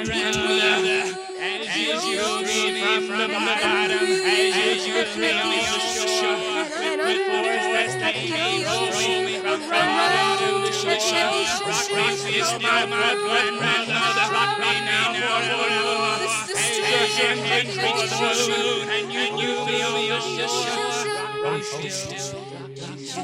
as you free me from the bottom, as you free me on the shore, with force that take me, roll me from bottom to shore. Rock me still, my grandmother, rock me now forever. As your hand reach the moon, and you feel me on the shore, rock me still.